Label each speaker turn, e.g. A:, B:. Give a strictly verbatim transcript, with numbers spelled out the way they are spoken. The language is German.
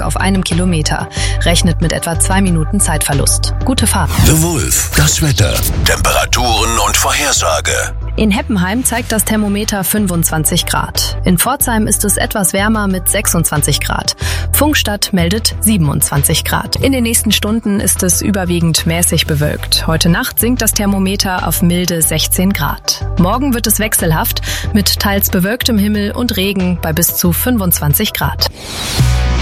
A: auf einem Kilometer. Rechnet mit etwa zwei Minuten Zeitverlust. Gute Fahrt.
B: The Wolf. Das Wetter. Temperaturen und Vorhersage.
A: In Heppenheim zeigt das Thermometer fünfundzwanzig Grad. In Pforzheim ist es etwas wärmer mit sechsundzwanzig Grad. Funkstadt meldet siebenundzwanzig Grad. In den nächsten Stunden ist es überwiegend mäßig bewölkt. Heute Nacht sinkt das Thermometer auf milde sechzehn Grad. Morgen wird es wechselhaft mit teils bewölktem Himmel und Regen bei bis zu fünfundzwanzig Grad.